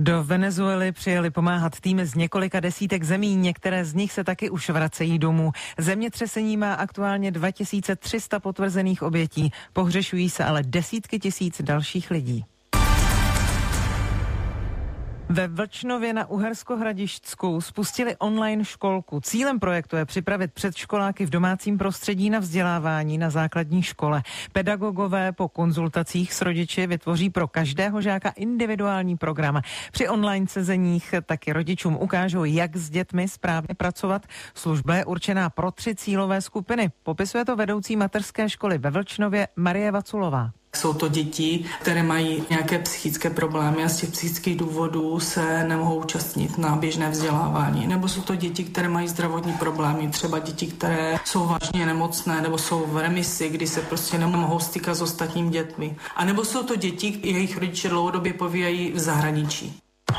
Do Venezuely přijeli pomáhat týmy z několika desítek zemí, některé z nich se taky už vracejí domů. Zemětřesení má aktuálně 2300 potvrzených obětí, pohřešují se ale desítky tisíc dalších lidí. Ve Vlčnově na Uherskohradišťsku spustili online školku. Cílem projektu je připravit předškoláky v domácím prostředí na vzdělávání na základní škole. Pedagogové po konzultacích s rodiči vytvoří pro každého žáka individuální program. Při online sezeních taky rodičům ukážou, jak s dětmi správně pracovat. Služba je určená pro 3 cílové skupiny. Popisuje to vedoucí mateřské školy ve Vlčnově Marie Vaculová. Jsou to děti, které mají nějaké psychické problémy a z těch psychických důvodů se nemohou účastnit na běžné vzdělávání. Nebo jsou to děti, které mají zdravotní problémy, třeba děti, které jsou vážně nemocné nebo jsou v remisi, kdy se prostě nemohou stýkat s ostatními dětmi. A nebo jsou to děti, jejich rodiče dlouhodobě pobývají v zahraničí.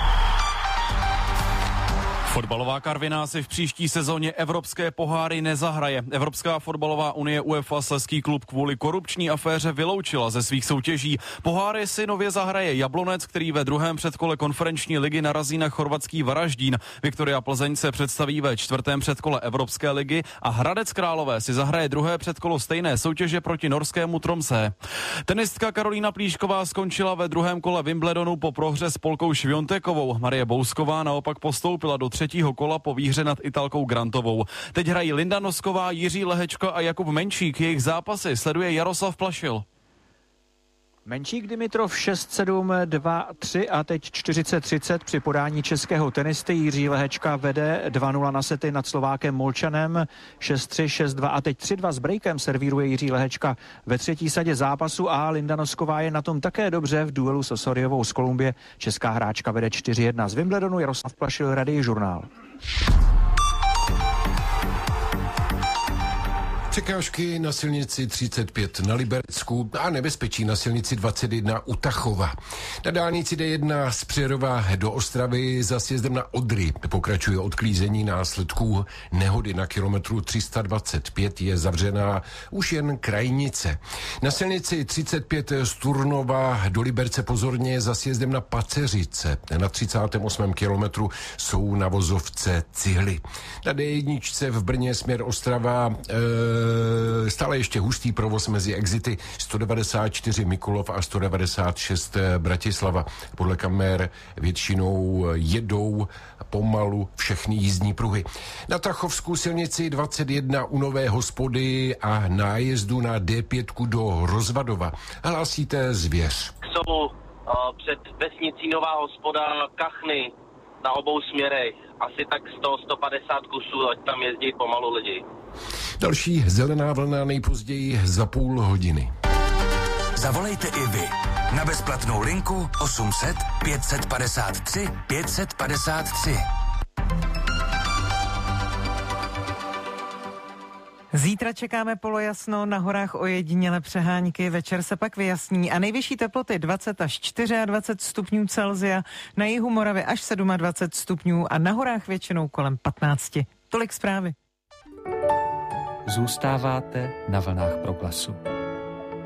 Fotbalová Karviná si v příští sezóně evropské poháry nezahraje. Evropská fotbalová unie UEFA Slezský klub kvůli korupční aféře vyloučila ze svých soutěží. Poháry si nově zahraje Jablonec, který ve druhém předkole konferenční ligy narazí na chorvatský Varaždín. Viktoria Plzeň se představí ve 4. předkole Evropské ligy a Hradec Králové si zahraje druhé předkolo stejné soutěže proti norskému Tromsø. Tenistka Karolína Plíšková skončila ve druhém kole Wimbledonu po prohře s Polkou Šviontekovou. Marie Bousková naopak postoupila do 3. kola po výhře nad Italkou Grantovou. Teď hrají Linda Nosková, Jiří Lehečka a Jakub Menčík. Jejich zápasy sleduje Jaroslav Plašil. Menčík Dimitrov 6-7, 2-3 a teď 40-30 při podání českého tenisty. Jiří Lehečka vede 2-0 na sety nad Slovákem Molčanem, 6-3, 6-2 a teď 3-2 s breakem servíruje Jiří Lehečka ve třetí sadě zápasu a Linda Nosková je na tom také dobře v duelu s Osoriovou z Kolumbie. Česká hráčka vede 4-1 z Wimbledonu. Jaroslav Plašil, Radii žurnál. Překážky na silnici 35 na Liberecku a nebezpečí na silnici 21 u Tachova. Na dálnici D1 z Přerova do Ostravy za sjezdem na Odry pokračuje odklízení následků nehody. Na kilometru 325 je zavřená už jen krajnice. Na silnici 35 z Turnova do Liberce pozorně za sjezdem na Paceřice. Na 38. kilometru jsou na vozovce cihly. Na D1 v Brně směr Ostrava stále ještě hustý provoz mezi exity 194 Mikulov a 196 Bratislava. Podle kamer většinou jedou pomalu všechny jízdní pruhy. Na Tachovskou silnici 21 u Nové Hospody a nájezdu na D5 do Rozvadova hlásíte Zvěř. Jsou před vesnicí Nová Hospoda Kachny na obou směrech. Asi tak 100-150 kusů, ať tam jezdí pomalu lidi. Další zelená vlna nejpozději za půl hodiny. Zavolejte i vy na bezplatnou linku 800 553 553. Zítra čekáme polojasno, na horách ojedinělé přehánky, večer se pak vyjasní a nejvyšší teploty 20 až 24 stupňů Celsia, na jihu Moravy až 27 stupňů a na horách většinou kolem 15. Tolik zprávy. Zůstáváte na vlnách Proglasu.